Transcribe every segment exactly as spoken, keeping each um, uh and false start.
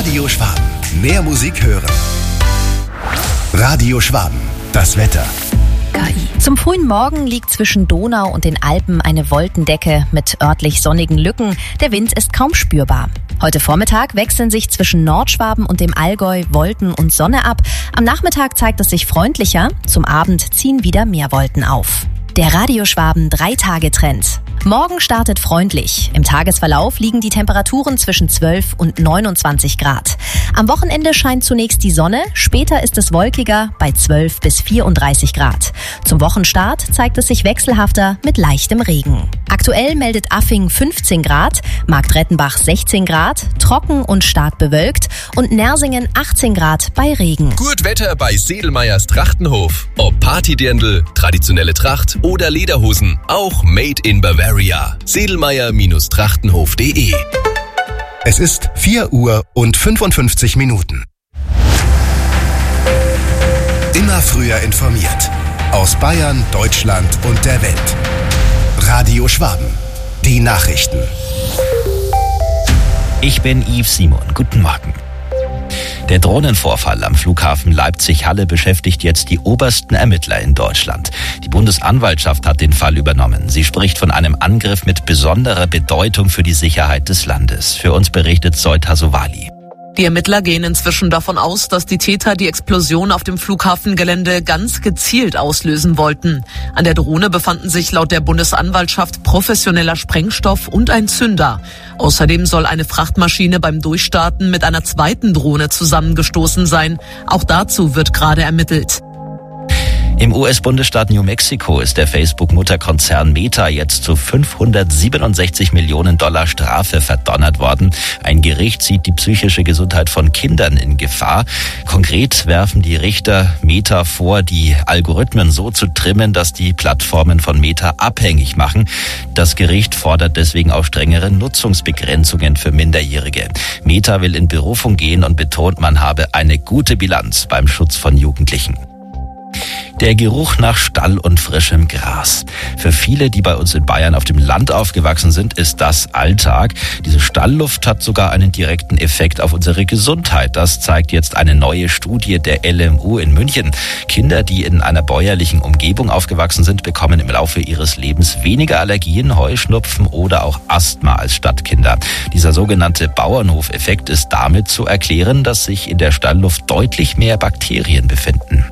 Radio Schwaben. Mehr Musik hören. Radio Schwaben. Das Wetter. K I. Zum frühen Morgen liegt zwischen Donau und den Alpen eine Wolkendecke mit örtlich sonnigen Lücken. Der Wind ist kaum spürbar. Heute Vormittag wechseln sich zwischen Nordschwaben und dem Allgäu Wolken und Sonne ab. Am Nachmittag zeigt es sich freundlicher. Zum Abend ziehen wieder mehr Wolken auf. Der Radio Schwaben Drei-Tage-Trend. Morgen startet freundlich. Im Tagesverlauf liegen die Temperaturen zwischen zwölf und neunundzwanzig Grad. Am Wochenende scheint zunächst die Sonne, später ist es wolkiger bei zwölf bis vierunddreißig Grad. Zum Wochenstart zeigt es sich wechselhafter mit leichtem Regen. Aktuell meldet Affing fünfzehn Grad, Marktrettenbach sechzehn Grad, trocken und stark bewölkt und Nersingen achtzehn Grad bei Regen. Gut Wetter bei Sedelmeyers Trachtenhof. Ob Partydirndl, traditionelle Tracht oder Lederhosen, auch made in Bavaria. Sedelmeyer Trachtenhof punkt de. Es ist vier Uhr und fünfundfünfzig Minuten. Immer früher informiert. Aus Bayern, Deutschland und der Welt. Radio Schwaben. Die Nachrichten. Ich bin Yves Simon. Guten Morgen. Der Drohnenvorfall am Flughafen Leipzig-Halle beschäftigt jetzt die obersten Ermittler in Deutschland. Die Bundesanwaltschaft hat den Fall übernommen. Sie spricht von einem Angriff mit besonderer Bedeutung für die Sicherheit des Landes. Für uns berichtet Zoita Sowali. Die Ermittler gehen inzwischen davon aus, dass die Täter die Explosion auf dem Flughafengelände ganz gezielt auslösen wollten. An der Drohne befanden sich laut der Bundesanwaltschaft professioneller Sprengstoff und ein Zünder. Außerdem soll eine Frachtmaschine beim Durchstarten mit einer zweiten Drohne zusammengestoßen sein. Auch dazu wird gerade ermittelt. Im U S-Bundesstaat New Mexico ist der Facebook-Mutterkonzern Meta jetzt zu fünfhundertsiebenundsechzig Millionen Dollar Strafe verdonnert worden. Ein Gericht sieht die psychische Gesundheit von Kindern in Gefahr. Konkret werfen die Richter Meta vor, die Algorithmen so zu trimmen, dass die Plattformen von Meta abhängig machen. Das Gericht fordert deswegen auch strengere Nutzungsbegrenzungen für Minderjährige. Meta will in Berufung gehen und betont, man habe eine gute Bilanz beim Schutz von Jugendlichen. Der Geruch nach Stall und frischem Gras. Für viele, die bei uns in Bayern auf dem Land aufgewachsen sind, ist das Alltag. Diese Stallluft hat sogar einen direkten Effekt auf unsere Gesundheit. Das zeigt jetzt eine neue Studie der L M U in München. Kinder, die in einer bäuerlichen Umgebung aufgewachsen sind, bekommen im Laufe ihres Lebens weniger Allergien, Heuschnupfen oder auch Asthma als Stadtkinder. Dieser sogenannte Bauernhofeffekt ist damit zu erklären, dass sich in der Stallluft deutlich mehr Bakterien befinden.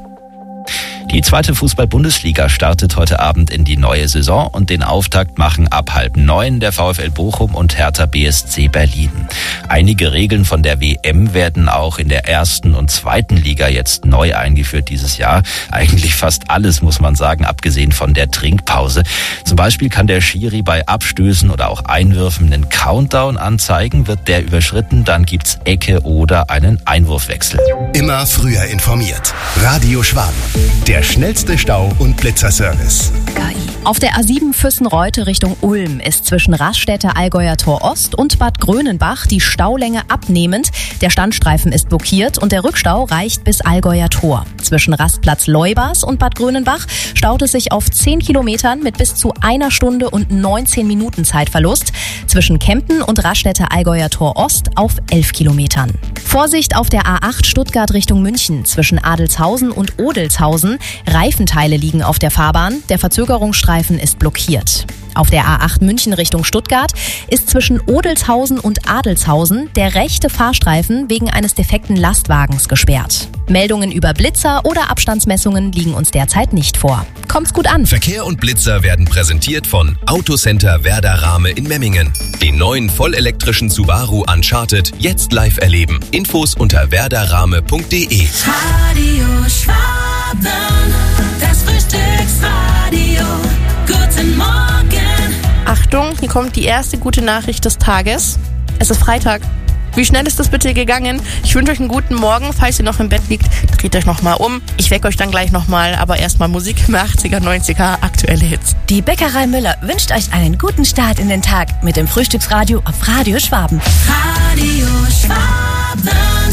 Die zweite Fußball-Bundesliga startet heute Abend in die neue Saison und den Auftakt machen ab halb neun der VfL Bochum und Hertha B S C Berlin. Einige Regeln von der W M werden auch in der ersten und zweiten Liga jetzt neu eingeführt dieses Jahr. Eigentlich fast alles, muss man sagen, abgesehen von der Trinkpause. Zum Beispiel kann der Schiri bei Abstößen oder auch Einwürfen einen Countdown anzeigen. Wird der überschritten, dann gibt's Ecke oder einen Einwurfwechsel. Immer früher informiert. Radio Schwaben. Der schnellste Stau- und Blitzerservice. K I. Auf der A sieben Füssen-Reute Richtung Ulm ist zwischen Raststätte Allgäuer Tor Ost und Bad Grönenbach die Staulänge abnehmend. Der Standstreifen ist blockiert und der Rückstau reicht bis Allgäuer Tor. Zwischen Rastplatz Leubers und Bad Grönenbach staut es sich auf zehn Kilometern mit bis zu einer Stunde und neunzehn Minuten Zeitverlust. Zwischen Kempten und Raststätte Allgäuer Tor Ost auf elf Kilometern. Vorsicht auf der A acht Stuttgart Richtung München zwischen Adelshausen und Odelshausen. Reifenteile liegen auf der Fahrbahn. Der Verzögerungsstreifen ist blockiert. Auf der A acht München Richtung Stuttgart ist zwischen Odelshausen und Adelshausen der rechte Fahrstreifen wegen eines defekten Lastwagens gesperrt. Meldungen über Blitzer oder Abstandsmessungen liegen uns derzeit nicht vor. Kommt's gut an. Verkehr und Blitzer werden präsentiert von Autocenter Werder Rahme in Memmingen. Den neuen vollelektrischen Subaru Uncharted jetzt live erleben. Infos unter werderrahme punkt de. Radio Schwaben, das Frühstücksradio. Guten Morgen. Achtung, hier kommt die erste gute Nachricht des Tages. Es ist Freitag. Wie schnell ist das bitte gegangen? Ich wünsche euch einen guten Morgen. Falls ihr noch im Bett liegt, dreht euch nochmal um. Ich wecke euch dann gleich nochmal, aber erstmal Musik im achtziger, neunziger, aktuelle Hits. Die Bäckerei Müller wünscht euch einen guten Start in den Tag mit dem Frühstücksradio auf Radio Schwaben. Radio Schwaben.